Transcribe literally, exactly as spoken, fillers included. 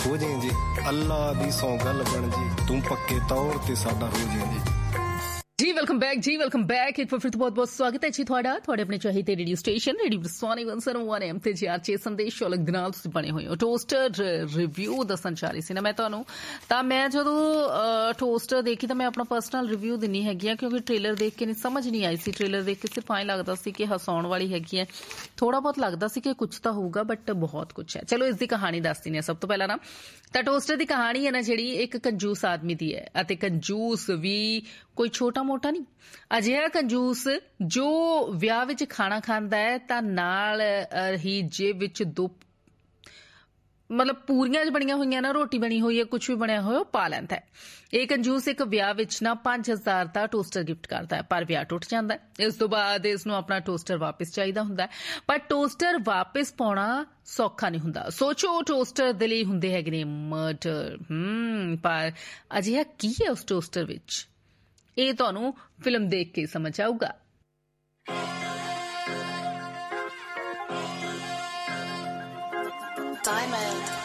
हो जाए जी अल्लाह दी सौ गल बन जी तू पक्के तौर ते साडा हो जाए जी। जी वेलकम बैक जी वेलकम बैक एक बार फिर तो बहुत बहुत स्वागत है जी ਤੁਹਾਡਾ ਤੁਹਾਡੇ ਆਪਣੇ ਚਾਹੀਦੇ ਰੇਡੀਓ ਸਟੇਸ਼ਨ ਰੇਡੀਓ ਸੋਨੀ ਇੱਕ ਸੌ ਇੱਕ ਐਮ ਤੇ ਜੀ ਆਰ ਚੇ ਸੰਦੇਸ਼ ਅਲੱਗ ਦੇ ਨਾਲ ਤੁਸੀਂ ਬਣੇ ਹੋਏ ਹੋ। ਟੋਸਟਰ ਰਿਵਿਊ ਦੱਸਣ ਚਾਹ ਰਹੀ ਸੀ ਨਾ ਮੈਂ ਤੁਹਾਨੂੰ, ਤਾਂ ਮੈਂ ਜਦੋਂ ਟੋਸਟਰ ਦੇਖੀ ਤਾਂ ਮੈਂ ਆਪਣਾ ਪਰਸਨਲ ਰਿਵਿਊ ਦਿੰਨੀ ਹੈਗੀ ਆ, ਕਿਉਂਕਿ ਟ੍ਰੇਲਰ ਦੇਖ ਕੇ ਨਹੀਂ ਸਮਝ ਨਹੀਂ ਆਈ ਸੀ। ਟ੍ਰੇਲਰ ਦੇਖ ਕੇ ਸਿਰਫ ਐਂ ਲੱਗਦਾ ਸੀ ਕਿ ਹਸਾਉਣ ਵਾਲੀ ਹੈਗੀ ਹੈ, ਥੋੜਾ ਬਹੁਤ ਲੱਗਦਾ ਸੀ ਕਿ ਕੁਛ ਤਾਂ ਹੋਊਗਾ ਬਟ ਬਹੁਤ ਕੁਛ ਹੈ। ਚਲੋ ਇਸ ਦੀ ਕਹਾਣੀ ਦੱਸ ਦਿੰਦੇ ਹਾਂ ਸਭ ਤੋਂ ਪਹਿਲਾਂ ਨਾ। ਤਾਂ ਟੋਸਟਰ ਦੀ ਕਹਾਣੀ ਹੈ ਨਾ ਜਿਹੜੀ ਇੱਕ ਕੰਜੂਸ ਆਦਮੀ ਦੀ ਹੈ, ਅਤੇ ਕੰਜੂਸ ਵੀ ਕੋਈ ਛੋਟਾ ਮੋਟਾ ਨਹੀਂ, ਅਜਿਹਾ ਕੰਜੂਸ ਜੋ ਵਿਆਹ ਵਿੱਚ ਖਾਣਾ ਖਾਂਦਾ ਹੈ ਤਾਂ ਨਾਲ ਹੀ ਜੇਬ ਵਿੱਚ ਦੋ ਮਤਲਬ ਪੂਰੀਆਂ 'ਚ ਬਣੀਆਂ ਹੋਈਆਂ ਨਾ, ਰੋਟੀ ਬਣੀ ਹੋਈ ਹੈ, ਕੁਛ ਵੀ ਬਣਿਆ ਹੋਇਆ ਉਹ ਪਾ ਲੈਂਦਾ ਹੈ। ਇਹ ਕੰਜੂਸ ਇੱਕ ਵਿਆਹ ਵਿੱਚ ਨਾ ਪੰਜ ਹਜ਼ਾਰ ਦਾ ਟੋਸਟਰ ਗਿਫਟ ਕਰਦਾ ਹੈ, ਪਰ ਵਿਆਹ ਟੁੱਟ ਜਾਂਦਾ ਹੈ। ਇਸ ਤੋਂ ਬਾਅਦ ਇਸ ਨੂੰ ਆਪਣਾ ਟੋਸਟਰ ਵਾਪਿਸ ਚਾਹੀਦਾ ਹੁੰਦਾ ਹੈ, ਪਰ ਟੋਸਟਰ ਵਾਪਿਸ ਪਾਉਣਾ ਸੌਖਾ ਨਹੀਂ ਹੁੰਦਾ। ਸੋਚੋ ਟੋਸਟਰ ਦੇ ਲਈ ਹੁੰਦੇ ਹੈਗੇ ਨੇ ਮਰਡਰ, ਹਮ ਪਰ ਅਜਿਹਾ ਕੀ ਹੈ ਉਸ ਟੋਸਟਰ ਵਿੱਚ, ਇਹ ਤੁਹਾਨੂੰ ਫਿਲਮ ਦੇਖ ਕੇ ਸਮਝ ਆਊਗਾ। Diamond